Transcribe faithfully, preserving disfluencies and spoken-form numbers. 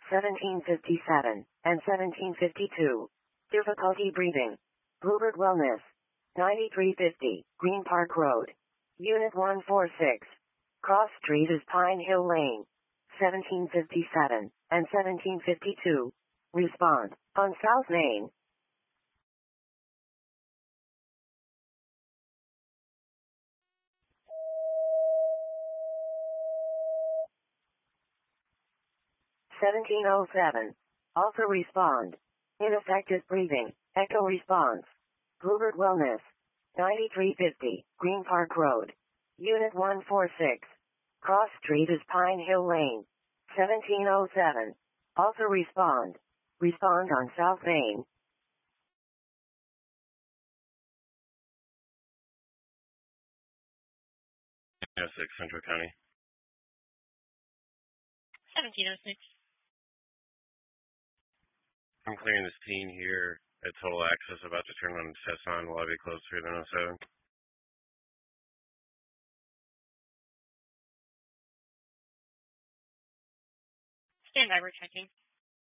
seventeen fifty-seven, and seventeen fifty-two. Difficulty breathing. Bluebird Wellness. ninety-three fifty, Green Park Road. Unit one forty-six. Cross Street is Pine Hill Lane. seventeen fifty-seven, and seventeen fifty-two. Respond, on South Main. seventeen oh seven. Also respond. Ineffective breathing, echo response. Bluebird Wellness. ninety-three fifty, Green Park Road. Unit one forty-six. Cross Street is Pine Hill Lane. seventeen oh seven. Also respond. Respond on South Main. oh six, Central County. seventeen oh six. I'm clearing this teen here at Total Access, about to turn on the test on. Will I be close to oh seven? Stand by, we're checking.